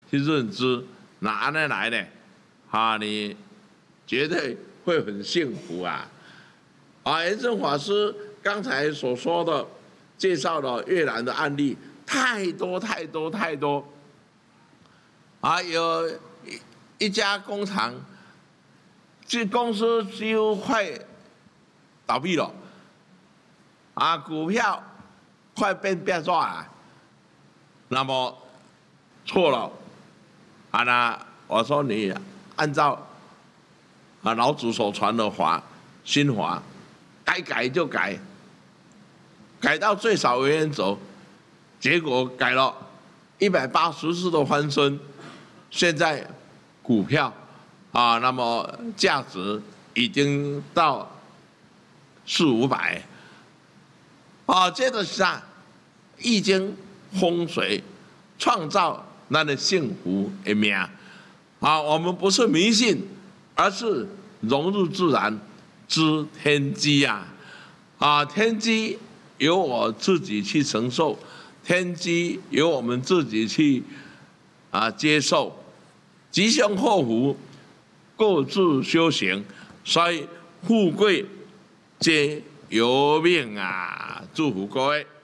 去认知，哪来的？你绝对会很幸福啊！延生法师刚才所说的介绍了越南的案例，太多。有一家工厂，这公司几乎快倒闭了，股票快变抓了。那么错了，那我说你按照老祖所传的新法，该改就改，改到最少为原则，结果改了180次的翻身，现在股票那么价值已经到400-500，接着上易经风水创造咱的幸福的命我们不是迷信，而是融入自然，知天机天机由我自己去承受，天机由我们自己去接受，吉凶祸福各自修行，所以富贵皆由命祝福各位。